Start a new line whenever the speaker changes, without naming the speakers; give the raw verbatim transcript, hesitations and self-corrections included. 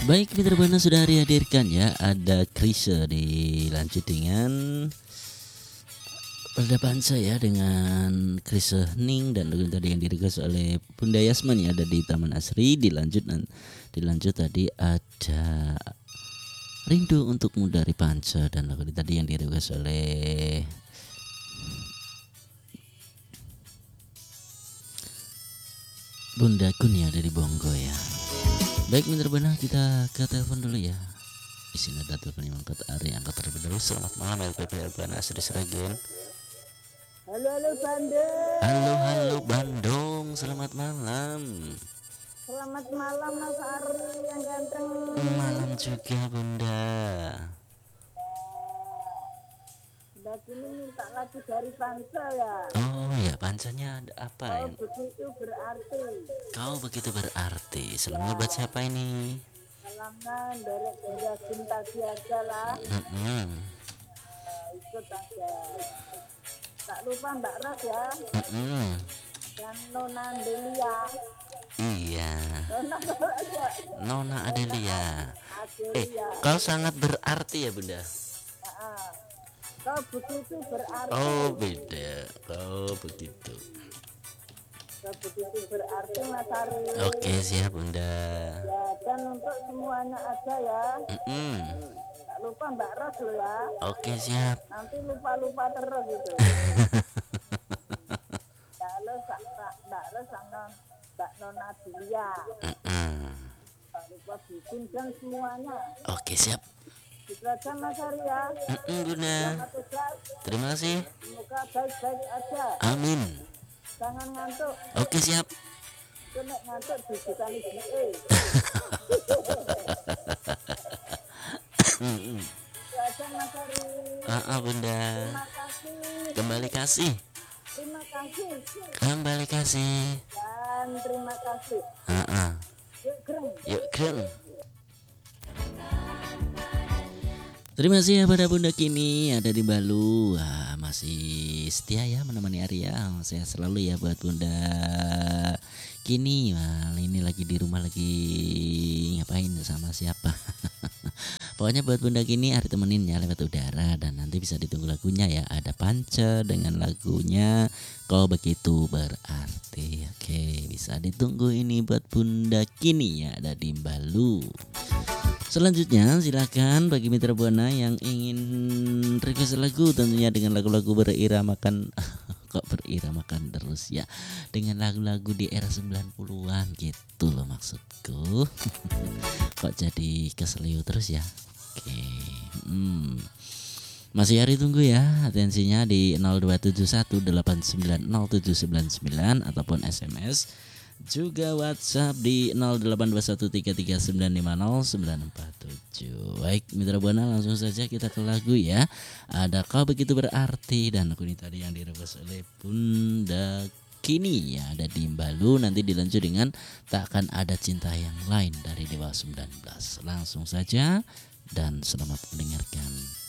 Baik, Mitra Buana sudah dihadirkan ya. Ada Krisya dilanjut dengan Perda Panca ya dengan Krisya Ning dan lagu tadi yang direquest oleh Bunda Yasman ya ada di Taman Asri. Dilanjut dilanjut tadi ada Rindu Untukmu dari Panca dan lagu tadi yang direquest oleh Bunda Kunia dari Bonggo ya. Baik, Mitra Buana, kita ke telepon dulu ya. Di sini ada telepon yang angkat Ari, angkat terlebih dahulu. Selamat malam L P P L P N Asri Sragen.
Halo halo Bandung.
Halo halo Bandung, selamat malam.
Selamat malam Mas Ari yang ganteng.
Malam juga Bunda.
Udah kini minta lagu dari Panca ya.
Oh ya, pancanya ada apa
Oh
ya?
begitu berarti.
Kau begitu berarti. Selamanya buat siapa ini?
Salamkan dari Bunda Cinta aja lah.
Mm-mm.
Nah, ikut aja. Tak lupa Mbak Ros ya.
Mm-mm.
Dan Nona Delia.
Iya,
Nona aja.
Nona Adelia. Eh,
Adelia.
kau sangat berarti ya Bunda.
Ah, kau begitu berarti.
Oh beda, kau begitu.
Kau begitu berarti Mas Ari.
Oke siap Bunda.
Ya, dan untuk semuanya aja ya.
Mm-mm.
Tak lupa Mbak Ros lo ya.
Oke siap.
Nanti lupa-lupa terus gitu. Mbak Ros, Mbak Ros sama Mbak Nona Julia.
Mm-mm.
Tak lupa bikin dan semuanya.
Oke siap.
Gitu aja Mas Ari ya.
Mm-mm, Bunda.
Selamat tugas.
Terima kasih.
Semoga baik-baik aja.
Amin.
Jangan ngantuk.
Oke siap.
Kena ngantuk di depan ibu E.
Mm-mm.
Gitu aja Mas Ari.
Ah, ah, Bunda.
Terima kasih.
Kembali kasih.
Terima kasih.
Kembali kasih.
Dan terima kasih.
Ah, ah.
Yuk gereng.
Yuk keren. Terima kasih ya pada Bunda Kini ada di Balu. Wah, masih setia ya menemani Arya. Saya selalu ya buat Bunda Kini. Wah, ini lagi di rumah lagi ngapain sama siapa? Pokoknya buat Bunda Kini Ari temenin ya lewat udara dan nanti bisa ditunggu lagunya ya. Ada Panca dengan lagunya Kau Begitu Berarti. Oke, bisa ditunggu ini buat Bunda Kini ya ada di Balu. Selanjutnya silakan bagi Mitra Buana yang ingin request lagu tentunya dengan lagu-lagu beriramakan kok beriramakan terus ya dengan lagu-lagu di era sembilan puluhan gitu loh maksudku. Kok jadi keseliu terus ya. Oke. Hmm. Masih hari tunggu ya atensinya di nol dua tujuh satu delapan sembilan nol tujuh sembilan sembilan ataupun S M S juga WhatsApp di nol delapan dua satu tiga tiga sembilan lima nol sembilan empat tujuh. Baik Mitra Buana langsung saja kita ke lagu ya. Ada Kau Begitu Berarti dan lagu ini tadi yang direquest oleh Bunda Kini ya ada di Balu. Nanti dilanjut dengan Takkan Ada Cinta Yang Lain dari Dewa sembilan belas. Langsung saja dan selamat mendengarkan.